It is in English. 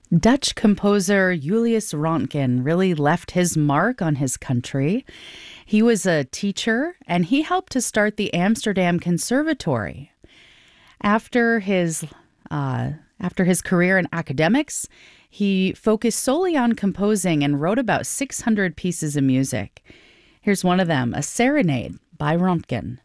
Dutch composer Julius Röntgen really left his mark on his country. He was a teacher and he helped to start the Amsterdam Conservatory. After his after his career in academics, he focused solely on composing and wrote about 600 pieces of music. Here's one of them, a serenade by Röntgen.